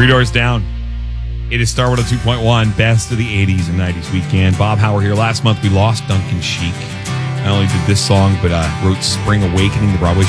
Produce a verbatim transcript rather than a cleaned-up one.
Three Doors Down. It is Star one oh two point one, best of the eighties and nineties weekend. Bob Howard here. Last month we lost Duncan Sheik. Not only did this song, but uh, wrote Spring Awakening, the Broadway